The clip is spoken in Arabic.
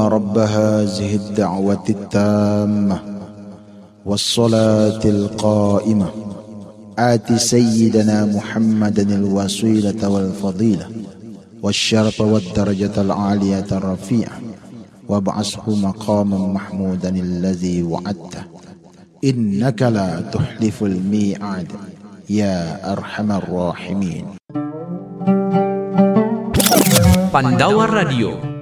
رب هذه الدعوة التامة والصلاة القائمة آت سيدنا محمدا الوسيلة والفضيلة والشرف والدرجة العالية الرفيعة وابعثه مقاما محمودا الذي وعدته إنك لا تخلف الميعاد يا أرحم الراحمين. Pandawa Radio